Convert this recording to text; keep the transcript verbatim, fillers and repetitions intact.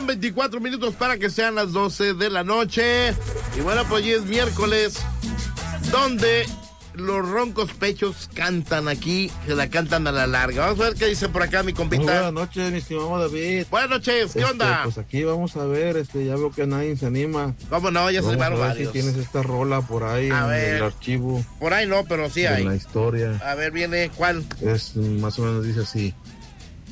veinticuatro minutos para que sean las doce de la noche. Y bueno, pues hoy es miércoles, donde los roncos pechos cantan aquí, se la cantan a la larga. Vamos a ver qué dice por acá mi compita. Muy buenas noches, mi estimado David. Buenas noches, ¿qué este, onda? Pues aquí vamos a ver, este, ya veo que nadie se anima. ¿Cómo no? Ya se Vamos animaron a ver varios. si tienes esta rola por ahí A en ver. el archivo. Por ahí no, pero sí en hay. la historia. A ver, viene, ¿cuál? Es más o menos dice así.